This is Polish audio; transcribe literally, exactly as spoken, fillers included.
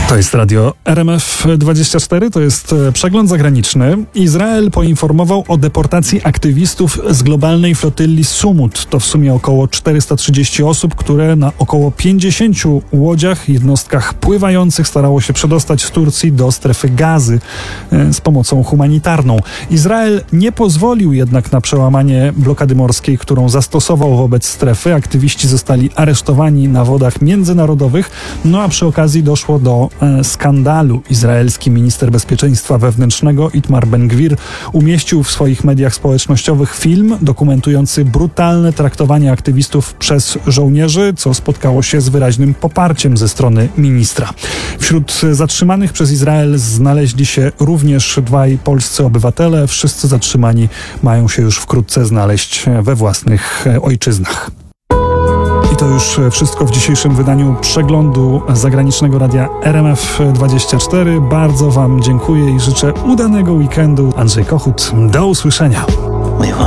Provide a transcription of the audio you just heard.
To jest radio R M F dwadzieścia cztery, to jest przegląd zagraniczny. Izrael poinformował o deportacji aktywistów z globalnej flotylli Sumut. To w sumie około czterysta trzydzieści osób, które na około pięćdziesięciu łodziach, jednostkach pływających starało się przedostać z Turcji do strefy Gazy z pomocą humanitarną. Izrael nie pozwolił jednak na przełamanie blokady morskiej, którą zastosował wobec strefy. Aktywiści zostali aresztowani na wodach międzynarodowych, no a przy okazji doszło do skandalu. Izraelski minister bezpieczeństwa wewnętrznego Itamar Ben-Gvir umieścił w swoich mediach społecznościowych film dokumentujący brutalne traktowanie aktywistów przez żołnierzy, co spotkało się z wyraźnym poparciem ze strony ministra. Wśród zatrzymanych przez Izrael znaleźli się również dwaj polscy obywatele. Wszyscy zatrzymani mają się już wkrótce znaleźć we własnych ojczyznach. I to już wszystko w dzisiejszym wydaniu przeglądu zagranicznego radia R M F dwadzieścia cztery. Bardzo Wam dziękuję i życzę udanego weekendu. Andrzej Kochut, do usłyszenia.